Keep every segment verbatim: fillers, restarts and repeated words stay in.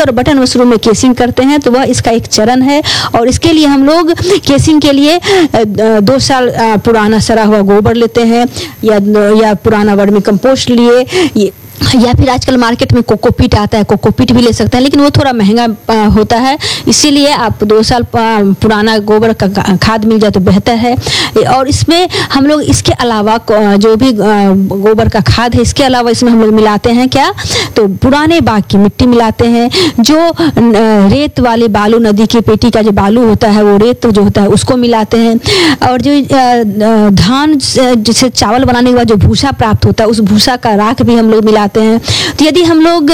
और button mushroom में casing करते हैं तो वह इसका एक चरण है। और इसके लिए हम लोग केसिंग के लिए दो साल पुराना सड़ा हुआ गोबर लेते हैं या या पुराना वर्मी कंपोस्ट लिए, या फिर आजकल मार्केट में कोकोपीट आता है, कोकोपीट भी ले सकते हैं, लेकिन वो थोड़ा महंगा होता है, इसीलिए आप दो साल पुराना गोबर का खाद मिल जाए तो बेहतर है। और इसमें हम लोग इसके अलावा जो भी गोबर का खाद है इसके अलावा इसमें हम लोग मिलाते हैं क्या, तो पुराने बाग की मिट्टी मिलाते हैं, जो रेत वाले बालू, नदी की पेटी का जो बालू होता है वो रेत जो होता है उसको मिलाते हैं। और जो धान जैसे चावल बनाने के बाद जो भूसा प्राप्त होता है उस भूसा का राख भी हम लोग मिलाते हैं। तो यदि हम लोग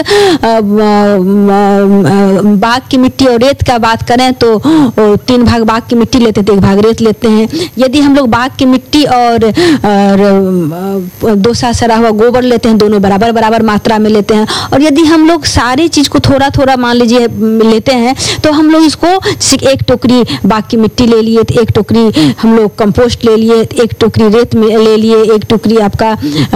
बाग की मिट्टी और रेत का बात करें तो तीन भाग बाग की मिट्टी लेते हैं तो एक भाग रेत लेते हैं। यदि हम लोग बाग की मिट्टी और, और दो सा सड़ा हुआ गोबर लेते हैं, दोनों बराबर बराबर मात्रा में लेते हैं। और यदि हम लोग सारी चीज को थोड़ा थोड़ा मान लीजिए लेते हैं तो हम लोग इसको एक टोकरी बाग की मिट्टी ले लिए, तो एक टोकरी हम लोग कंपोस्ट ले लिए, एक टोकरी रेत में ले लिए, एक टोकरी आपका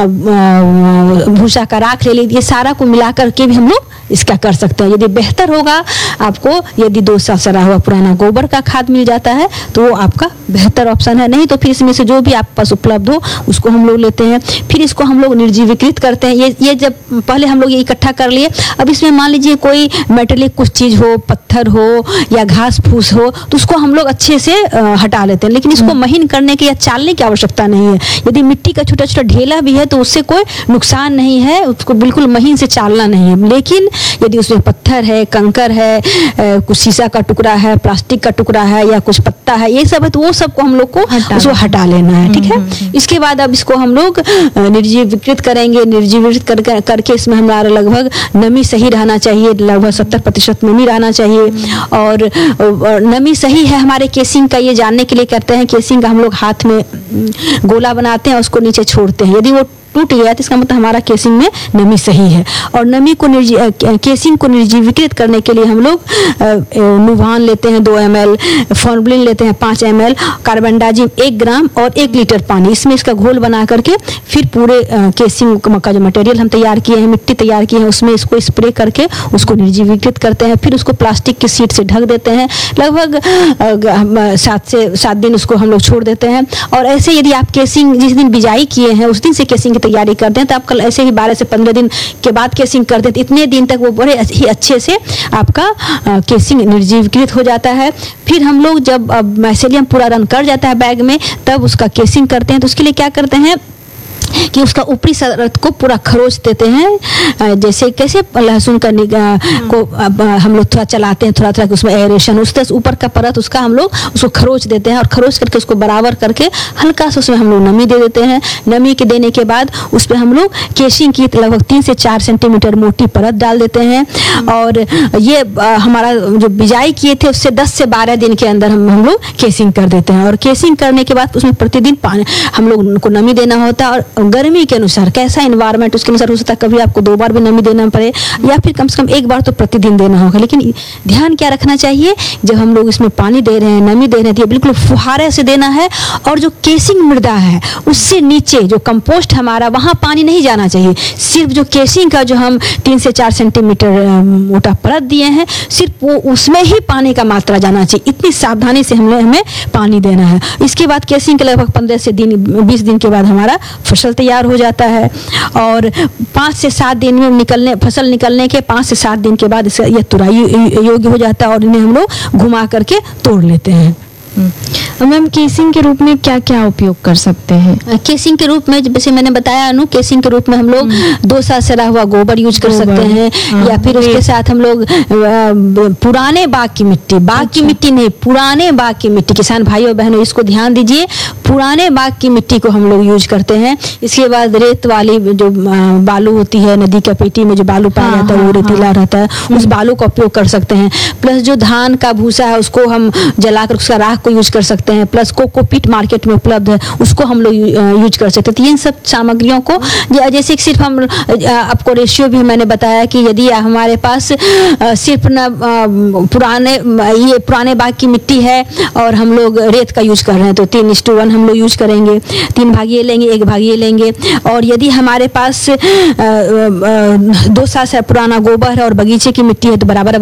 भूसा का राख ले लीजिए, सारा को मिला करके भी हम लोग इसका कर सकते हैं। यदि बेहतर होगा आपको, यदि दो साल सड़ा हुआ पुराना गोबर का खाद मिल जाता है तो वो आपका बेहतर ऑप्शन है। नहीं तो फिर इसमें से जो भी आपके पास उपलब्ध हो उसको हम लोग लेते हैं, फिर इसको हम लोग निर्जीवीकृत करते हैं। ये ये जब पहले हम लोग ये इकट्ठा कर लिए, अब इसमें मान लीजिए कोई मेटेलिक कुछ चीज हो, पत्थर हो या घास फूस हो तो उसको हम लोग अच्छे से हटा लेते हैं, लेकिन इसको महीन करने की या चालने की आवश्यकता नहीं है। यदि मिट्टी का छोटा छोटा ढेला भी है तो उससे कोई नुकसान नहीं है, उसको बिल्कुल महीन से चालना नहीं है। लेकिन यदि उसमें पत्थर है, कंकर है, कुछ शीशा का टुकड़ा है, प्लास्टिक का टुकड़ा है या कुछ पत्ता है, ये सब है तो वो सब को हम लोग को उसको हटा लेना है, ठीक है। इसके बाद अब इसको हम लोग निर्जीवीकृत करेंगे। निर्जीवीकृत कर, करके इसमें हमारा लगभग नमी सही रहना चाहिए, लगभग सत्तर प्रतिशत नमी रहना चाहिए। और, और नमी सही है हमारे केसिंग का ये जानने के लिए करते हैं। केसिंग का हम लोग हाथ में गोला बनाते हैं, उसको नीचे छोड़ते हैं, यदि वो टूट गया तो इसका मतलब हमारा केसिंग में नमी सही है। और नमी को केसिंग को निर्जीवीकृत करने के लिए हम लोग नुभान लेते हैं दो एम एल, फॉर्मलिन लेते हैं पाँच एम एल, कार्बनडाजिम एक ग्राम और एक लीटर पानी, इसमें इसका घोल बना करके फिर पूरे केसिंग का जो मटेरियल हम तैयार किए हैं, मिट्टी तैयार की है, उसमें इसको स्प्रे करके उसको निर्जीवीकृत करते हैं। फिर उसको प्लास्टिक की शीट से ढक देते हैं, लगभग सात से सात दिन उसको हम लोग छोड़ देते हैं। और ऐसे यदि आप केसिंग जिस दिन बिजाई किए हैं उस दिन से केसिंग तैयारी करते हैं तो आप कल ऐसे ही बारह से पंद्रह दिन के बाद केसिंग करते हैं, इतने दिन तक वो बड़े ही अच्छे से आपका केसिंग निर्जीवीकृत हो जाता है। फिर हम लोग जब माइसेलियम पूरा रन कर जाता है बैग में तब उसका केसिंग करते हैं। तो उसके लिए क्या करते हैं कि उसका ऊपरी परत को पूरा खरोच देते हैं, जैसे कैसे लहसुन का को हम लोग थोड़ा चलाते हैं, थोड़ा थोड़ा उसमें एरेशन, उस तरह ऊपर का परत उसका हम लोग उसको खरोच देते हैं। और खरोच करके उसको बराबर करके हल्का सा उसमें हम लोग नमी दे देते हैं। नमी के देने के बाद उस पर हम लोग केसिंग की लगभग तीन से चार सेंटीमीटर मोटी परत डाल देते हैं। और ये हमारा जो बिजाई किए थे उससे दस से बारह दिन के अंदर हम हम लोग केसिंग कर देते हैं। और केसिंग करने के बाद उसमें प्रतिदिन पानी हम लोग उनको नमी देना होता है। और गर्मी के अनुसार कैसा एनवायरनमेंट उसके अनुसार हो सकता है, कभी आपको दो बार भी नमी देना पड़े या फिर कम से कम एक बार तो प्रतिदिन देना होगा। लेकिन ध्यान क्या रखना चाहिए, जब हम लोग इसमें पानी दे रहे हैं, नमी दे रहे हैं, तो ये बिल्कुल फुहारे से देना है। और जो केसिंग मृदा है उससे नीचे जो कंपोस्ट हमारा वहाँ पानी नहीं जाना चाहिए। सिर्फ जो केसिंग का जो हम तीन से चार सेंटीमीटर मोटा परत दिए हैं सिर्फ वो उसमें ही पानी का मात्रा जाना चाहिए। इतनी सावधानी से हमें हमें पानी देना है। इसके बाद केसिंग के लगभग पंद्रह से दिन बीस दिन के बाद हमारा फसल तैयार हो जाता है। और पाँच से सात दिन में निकलने फसल निकलने के पाँच से सात दिन के बाद यह तुराई योग्य हो जाता है और इन्हें हम लोग घुमा करके तोड़ लेते हैं। मैम केसिंग के रूप में क्या क्या उपयोग कर सकते हैं? केसिंग के रूप में जैसे मैंने बताया अनु, केसिंग के रूप में हम लोग दो साल सड़ा हुआ गोबर यूज कर सकते हैं। हाँ, या फिर उसके साथ हम लोग पुराने बाग की मिट्टी, बाग अच्छा। की मिट्टी नहीं, पुराने बाग की मिट्टी, किसान भाइयों बहनों इसको ध्यान दीजिए, पुराने बाग की मिट्टी को हम लोग यूज करते हैं। इसके बाद रेत वाली जो बालू होती है, नदी का पेटी में जो बालू पाया हाँ, जाता है हाँ, वो रेतीला हाँ, रहता है, उस बालू का उपयोग कर सकते हैं। प्लस जो धान का भूसा है उसको हम जलाकर उसका राख को यूज कर सकते हैं। प्लस कोकोपीट मार्केट में उपलब्ध है, उसको हम लोग यूज कर सकते हैं। तो इन सब सामग्रियों को जैसे सिर्फ हम आपको रेशियो भी मैंने बताया कि यदि हमारे पास सिर्फ न पुराने ये पुराने बाग की मिट्टी है और हम लोग रेत का यूज कर रहे हैं तो तीन इस टू वन हम लोग यूज करेंगे, तीन भाग ये लेंगे, एक भाग ये लेंगे। और यदि हमारे पास दो साल से पुराना गोबर है और बगीचे की मिट्टी है तो बराबर